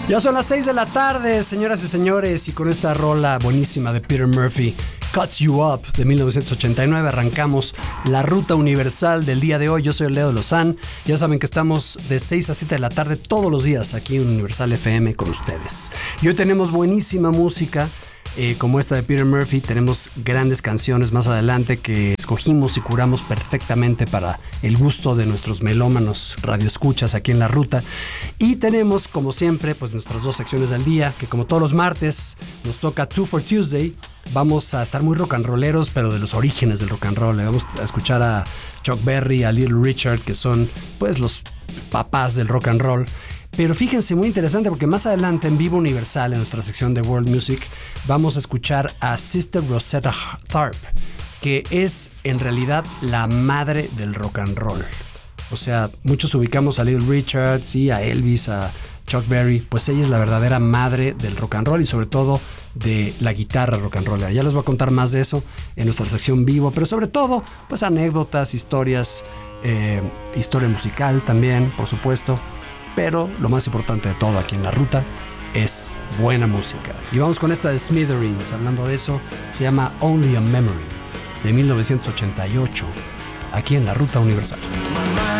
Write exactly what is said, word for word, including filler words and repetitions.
Ya son las seis de la tarde, señoras y señores, y con esta rola buenísima de Peter Murphy, Cuts You Up, de mil novecientos ochenta y nueve, arrancamos la ruta universal del día de hoy. Yo soy Leo Lozán. Ya saben que estamos de seis a siete de la tarde todos los días aquí en Universal F M con ustedes. Y hoy tenemos buenísima música. Eh, como esta de Peter Murphy, tenemos grandes canciones más adelante que escogimos y curamos perfectamente para el gusto de nuestros melómanos radioescuchas aquí en la ruta. Y tenemos, como siempre, pues nuestras dos secciones del día, que como todos los martes nos toca Two for Tuesday. Vamos a estar muy rock and rolleros, pero de los orígenes del rock and roll. Vamos a escuchar a Chuck Berry, a Little Richard, que son pues los papás del rock and roll. Pero fíjense, muy interesante, porque más adelante en Vivo Universal, en nuestra sección de World Music, vamos a escuchar a Sister Rosetta Tharpe, que es en realidad la madre del rock and roll. O sea, muchos ubicamos a Little Richard, sí, a Elvis, a Chuck Berry, pues ella es la verdadera madre del rock and roll y sobre todo de la guitarra rock and rollera. Ya les voy a contar más de eso en nuestra sección Vivo, pero sobre todo, pues anécdotas, historias, eh, historia musical también, por supuesto. Pero lo más importante de todo aquí en la ruta es buena música. Y vamos con esta de Smithereens. Hablando de eso, se llama Only a Memory, de mil novecientos ochenta y ocho, aquí en la Ruta Universal.